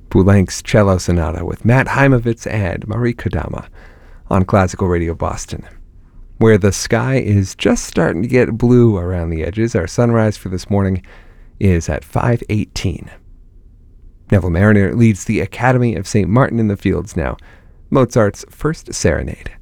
Poulenc's Cello Sonata with Matt Heimovitz and Marie Kodama on Classical Radio Boston. Where the sky is just starting to get blue around the edges, our sunrise for this morning is at 5:18. Neville Mariner leads the Academy of St. Martin in the Fields now. Mozart's First Serenade.